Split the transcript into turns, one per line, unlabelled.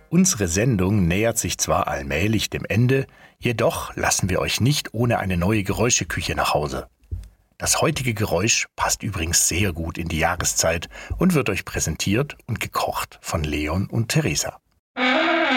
Unsere Sendung nähert sich zwar allmählich dem Ende, jedoch lassen wir euch nicht ohne eine neue Geräuscheküche nach Hause. Das heutige Geräusch passt übrigens sehr gut in die Jahreszeit und wird euch präsentiert und gekocht von Leon und Theresa.